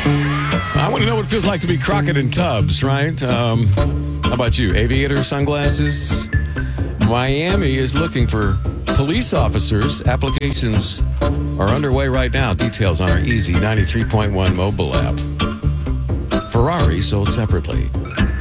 I want to know what it feels like to be Crockett and Tubbs, right? How about you? Aviator sunglasses? Miami is looking for police officers. Applications are underway right now. Details on our Easy 93.1 mobile app. Ferrari sold separately.